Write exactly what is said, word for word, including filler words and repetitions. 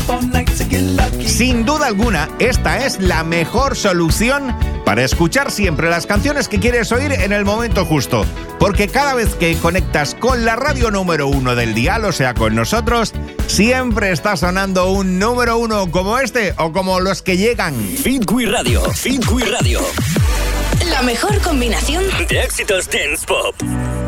Sin duda alguna, esta es la mejor solución para escuchar siempre las canciones que quieres oír en el momento justo. Porque cada vez que conectas con la radio número uno del dial, o sea, con nosotros, siempre está sonando un número uno como este o como los que llegan. Fitwi Radio, Fitwi Radio. La mejor combinación de éxitos dance pop.